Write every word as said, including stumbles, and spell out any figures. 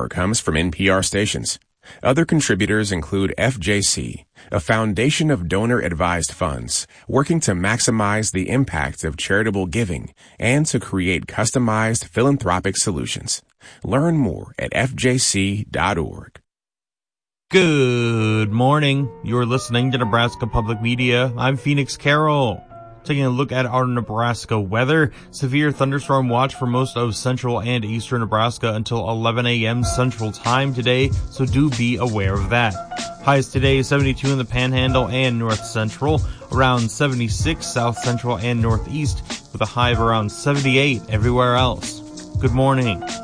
power comes from N P R stations. Other contributors include F J C, a foundation of donor-advised funds working to maximize the impact of charitable giving and to create customized philanthropic solutions. Learn more at F J C dot org. Good morning. You're listening to Nebraska Public Media. I'm Phoenix Carroll. Taking a look at our Nebraska weather. Severe thunderstorm watch for most of central and eastern Nebraska until eleven a.m. Central Time today, so do be aware of that. Highs today seventy-two in the Panhandle and North Central, around seventy-six South Central and Northeast, with a high of around seventy-eight everywhere else. Good morning.